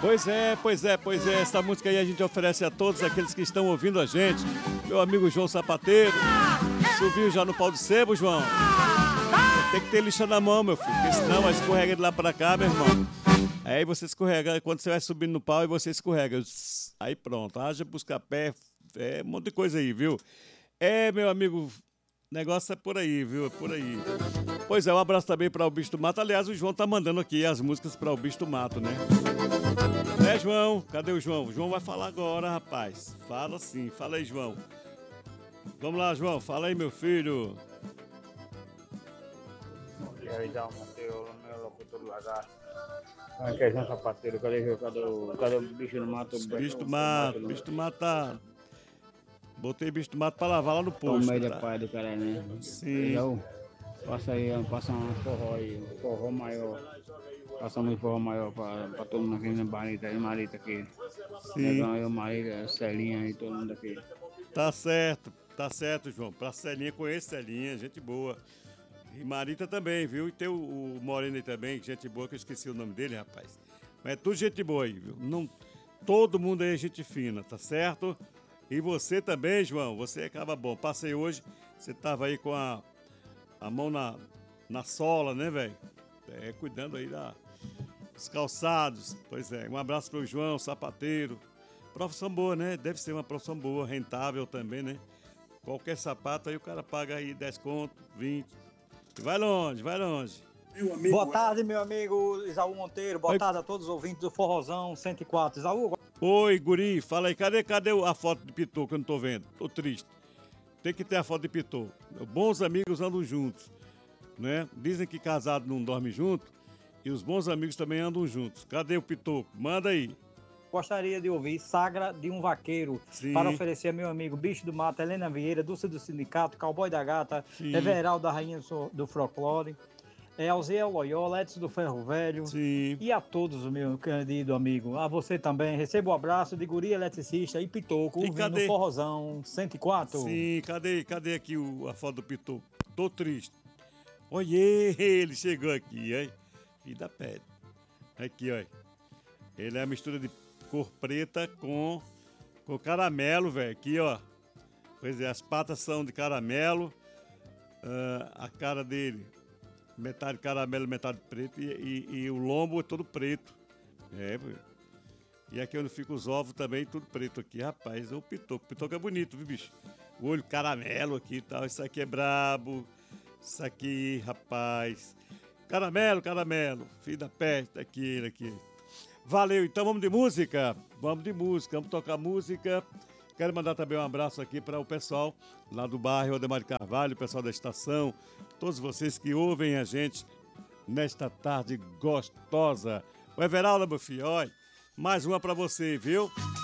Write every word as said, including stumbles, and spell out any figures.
Pois é, pois é, pois é. Essa música aí a gente oferece a todos aqueles que estão ouvindo a gente. Meu amigo João Sapateiro. Subiu já no pau de sebo, João. Tem que ter lixa na mão, meu filho, porque senão vai escorrega de lá pra cá, meu irmão. Aí você escorrega, quando você vai subindo no pau e você escorrega. Aí pronto, haja buscar pé, é um monte de coisa aí, viu? É, meu amigo, o negócio é por aí, viu? É por aí. Pois é, um abraço também para o Bicho do Mato. Aliás, o João tá mandando aqui as músicas para o Bicho do Mato, né? É, João? Cadê o João? O João vai falar agora, rapaz. Fala sim, fala aí, João. Vamos lá, João, fala aí, meu filho. E aí, dá um Monteiro, meu locutor do lagar. Aqui é João Sapateiro, cadê, cadê, o, cadê o bicho do mato? Bicho do mato, bicho do mato tá... Botei bicho do mato pra lavar lá no posto. O meio tá? da pai do cara, né? Sim. Já, passa aí, passa um forró aí, um forró maior. Passa um forró maior pra, pra todo mundo aqui na Marita, aí Marita aqui. Sim. Negão aí, Marita, Celinha aí, todo mundo aqui. Tá certo, tá certo, João. Pra Celinha, conheço Celinha, gente boa. E Marita também, viu? E tem o, o Moreno aí também, gente boa, que eu esqueci o nome dele, rapaz. Mas é tudo gente boa aí, viu? Não, todo mundo aí é gente fina, tá certo? E você também, João, você acaba bom. Passei hoje, você tava aí com a, a mão na, na sola, né, velho? É, cuidando aí da, dos calçados. Pois é, um abraço pro João, sapateiro. Profissão boa, né? Deve ser uma profissão boa, rentável também, né? Qualquer sapato aí o cara paga aí dez conto, vinte. Vai longe, vai longe. Boa tarde, meu amigo Isaú Monteiro. Boa Oi. tarde a todos os ouvintes do Forrozão cento e quatro. Isaú, Oi, guri, fala aí, cadê, cadê a foto de Pitou que eu não tô vendo? Tô triste. Tem que ter a foto de Pitou. Bons amigos andam juntos, né? Dizem que casado não dorme junto e os bons amigos também andam juntos. Cadê o Pitou? Manda aí. gostaria de ouvir Sagra de um Vaqueiro. Sim. Para oferecer a meu amigo Bicho do Mato, Helena Vieira, Dulce do Sindicato, Cowboy da Gata, Sim. Everaldo da Rainha do, do Folclore, é, Alzia Loyola, Edson do Ferro Velho. Sim. E a todos, meu querido amigo. A você também. Receba o abraço de Guri Eletricista e Pitoco, E ouvindo cadê? Forrozão cento e quatro. Sim, cadê, cadê aqui o, a foto do Pitou? Tô triste. Olha, ele chegou aqui, hein? E da pele. Aqui, olha. Ele é a mistura de cor preta com, com caramelo, velho. Aqui, ó. Pois é, as patas são de caramelo. Uh, a cara dele, metade caramelo, metade preto. E, e, e o lombo é todo preto. É, velho. E aqui onde ficam os ovos também, tudo preto aqui. Rapaz, o pitoco. O pitoco é bonito, viu, bicho? O olho caramelo aqui e tal. Isso aqui é brabo. Isso aqui, rapaz. Caramelo, caramelo. Filho da peste, aquele aqui. Valeu, então vamos de música? Vamos de música, vamos tocar música. Quero mandar também um abraço aqui para o pessoal lá do bairro Ademar de Carvalho, o pessoal da estação, todos vocês que ouvem a gente nesta tarde gostosa. O Everaldo, meu filho, olha, mais uma para você, viu?